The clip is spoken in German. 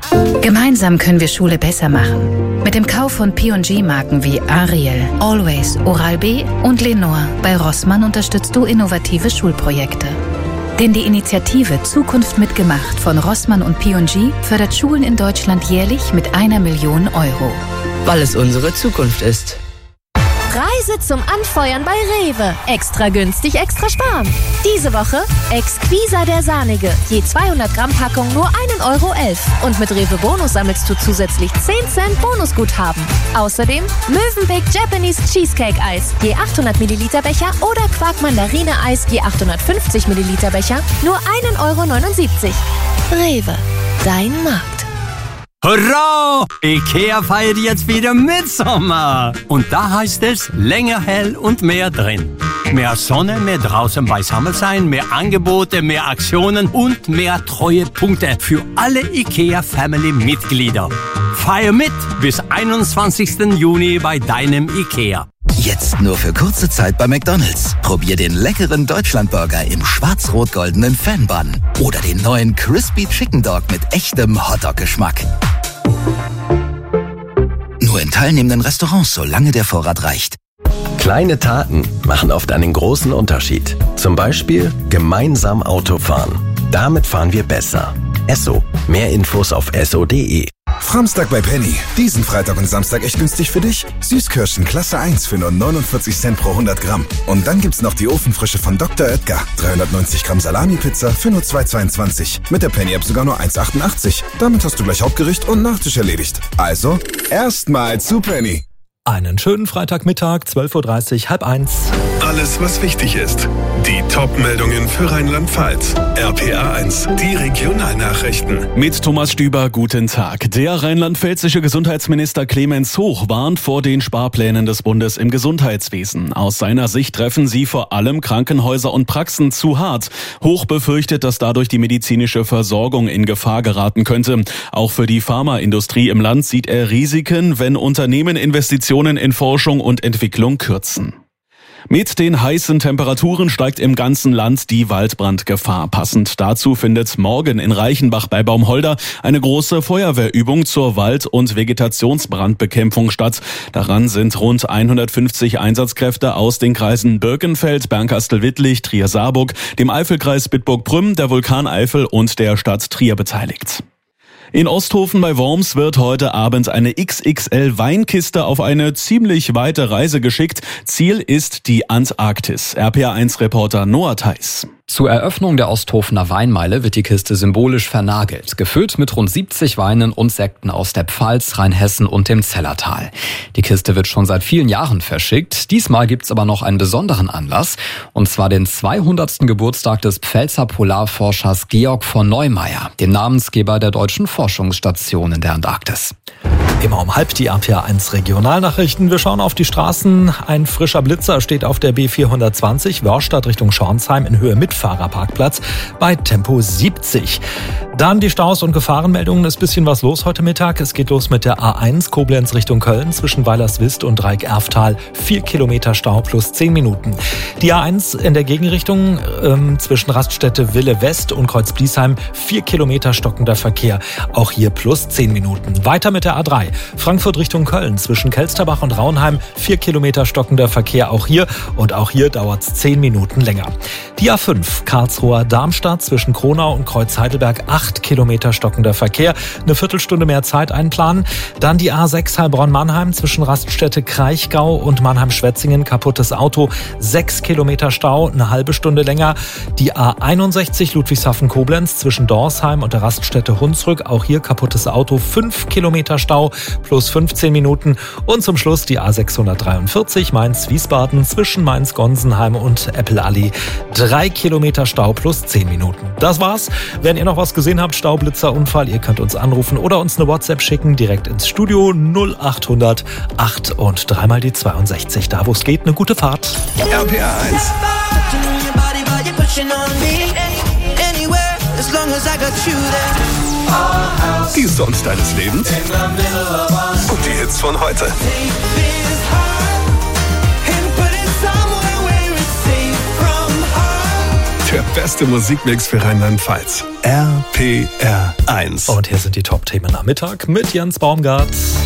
Gemeinsam können wir Schule besser machen. Mit dem Kauf von P&G-Marken wie Ariel, Always, Oral-B und Lenor bei Rossmann unterstützt du innovative Schulprojekte. Denn die Initiative Zukunft mitgemacht von Rossmann und P&G fördert Schulen in Deutschland jährlich mit 1 Million Euro. Weil es unsere Zukunft ist. Reise zum Anfeuern bei Rewe. Extra günstig, extra sparen. Diese Woche Exquisa der Sahnige. Je 200 Gramm Packung nur 1,11 Euro. Und mit Rewe Bonus sammelst du zusätzlich 10 Cent Bonusguthaben. Außerdem Mövenpick Japanese Cheesecake Eis. Je 800 Milliliter Becher oder Quark Mandarine Eis. Je 850 Milliliter Becher. Nur 1,79 Euro. Rewe. Dein Markt. Hurra! IKEA feiert jetzt wieder Mitsommer. Und da heißt es länger hell und mehr drin. Mehr Sonne, mehr draußen beisammen sein, mehr Angebote, mehr Aktionen und mehr Treuepunkte für alle IKEA-Family-Mitglieder. Feier mit bis 21. Juni bei deinem IKEA. Jetzt nur für kurze Zeit bei McDonald's. Probier den leckeren Deutschlandburger im schwarz-rot-goldenen Fan-Bun. Oder den neuen Crispy Chicken Dog mit echtem Hotdog-Geschmack. Nur in teilnehmenden Restaurants, solange der Vorrat reicht. Kleine Taten machen oft einen großen Unterschied. Zum Beispiel gemeinsam Auto fahren. Damit fahren wir besser. Esso. Mehr Infos auf esso.de. Framstag bei Penny. Diesen Freitag und Samstag echt günstig für dich. Süßkirschen Klasse 1 für nur 49 Cent pro 100 Gramm. Und dann gibt's noch die Ofenfrische von Dr. Oetker. 390 Gramm Salami-Pizza für nur 2,22. Mit der Penny-App sogar nur 1,88. Damit hast du gleich Hauptgericht und Nachtisch erledigt. Also, erstmal zu Penny. Einen schönen Freitagmittag, 12.30 Uhr, 12:30. Alles, was wichtig ist. Die Top-Meldungen für Rheinland-Pfalz. RPA 1, die Regionalnachrichten. Mit Thomas Stüber, guten Tag. Der rheinland-pfälzische Gesundheitsminister Clemens Hoch warnt vor den Sparplänen des Bundes im Gesundheitswesen. Aus seiner Sicht treffen sie vor allem Krankenhäuser und Praxen zu hart. Hoch befürchtet, dass dadurch die medizinische Versorgung in Gefahr geraten könnte. Auch für die Pharmaindustrie im Land sieht er Risiken, wenn Unternehmen Investitionen in Forschung und Entwicklung kürzen. Mit den heißen Temperaturen steigt im ganzen Land die Waldbrandgefahr. Passend dazu findet morgen in Reichenbach bei Baumholder eine große Feuerwehrübung zur Wald- und Vegetationsbrandbekämpfung statt. Daran sind rund 150 Einsatzkräfte aus den Kreisen Birkenfeld, Bernkastel-Wittlich, Trier-Saarburg, dem Eifelkreis Bitburg-Prüm, der Vulkaneifel und der Stadt Trier beteiligt. In Osthofen bei Worms wird heute Abend eine XXL-Weinkiste auf eine ziemlich weite Reise geschickt. Ziel ist die Antarktis. RPA1-Reporter Noah Theis. Zur Eröffnung der Osthofener Weinmeile wird die Kiste symbolisch vernagelt, gefüllt mit rund 70 Weinen und Sekten aus der Pfalz, Rheinhessen und dem Zellertal. Die Kiste wird schon seit vielen Jahren verschickt. Diesmal gibt's aber noch einen besonderen Anlass, und zwar den 200. Geburtstag des Pfälzer Polarforschers Georg von Neumeier, dem Namensgeber der deutschen Forschungsstation in der Antarktis. Immer um halb die RPA1 Regionalnachrichten. Wir schauen auf die Straßen. Ein frischer Blitzer steht auf der B420 Wörstadt Richtung Schornsheim in Höhe Mitfahrerparkplatz bei Tempo 70. Dann die Staus und Gefahrenmeldungen. Ist bisschen was los heute Mittag. Es geht los mit der A1 Koblenz Richtung Köln zwischen Weilerswist und Dreieck-Erftal. 4 Kilometer Stau plus 10 Minuten. Die A1 in der Gegenrichtung zwischen Raststätte Wille West und Kreuz-Bliesheim. 4 Kilometer stockender Verkehr. Auch hier plus 10 Minuten. Weiter mit der A3. Frankfurt Richtung Köln zwischen Kelsterbach und Raunheim. 4 Kilometer stockender Verkehr auch hier. Und auch hier dauert es 10 Minuten länger. Die A5 Karlsruher Darmstadt zwischen Kronau und Kreuz-Heidelberg. 8 Kilometer stockender Verkehr. Eine Viertelstunde mehr Zeit einplanen. Dann die A6 Heilbronn-Mannheim zwischen Raststätte Kraichgau und Mannheim-Schwetzingen. Kaputtes Auto. 6 Kilometer Stau. Eine halbe Stunde länger. Die A61 Ludwigshafen-Koblenz zwischen Dorsheim und der Raststätte Hunsrück. Auch hier kaputtes Auto. 5 Kilometer Stau plus 15 Minuten. Und zum Schluss die A643 Mainz-Wiesbaden zwischen Mainz-Gonsenheim und Eppelallee. 3 Kilometer Stau plus 10 Minuten. Das war's. Wenn ihr noch was gesehen habt, Staublitzer, Unfall, ihr könnt uns anrufen oder uns eine WhatsApp schicken, direkt ins Studio 0800 8 und 3 mal die 62. Da, wo es geht, eine gute Fahrt. RPA 1. Die Songs deines Lebens und die Hits von heute. Der beste Musikmix für Rheinland-Pfalz. RPR 1. Und hier sind die Top-Themen am Mittag mit Jens Baumgart.